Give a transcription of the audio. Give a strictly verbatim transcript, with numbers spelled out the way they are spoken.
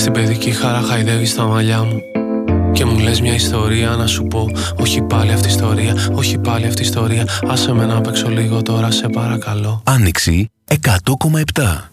Στην παιδική χαρά χαϊδεύεις τα μαλλιά μου και μου λες μια ιστορία να σου πω. Όχι πάλι αυτή η ιστορία, όχι πάλι αυτή η ιστορία. Άσε με να παίξω λίγο τώρα, σε παρακαλώ. Άνοιξη εκατό κόμμα επτά.